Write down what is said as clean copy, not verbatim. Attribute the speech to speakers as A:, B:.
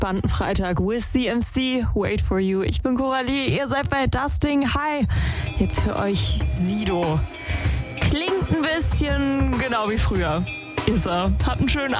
A: entspannten Freitag. With the MC, Wait for You. Ich bin Coralie, ihr seid bei Das Ding. Hi, jetzt für euch Sido. Klingt ein bisschen genau wie früher. Ist er. Habt einen schönen Abend.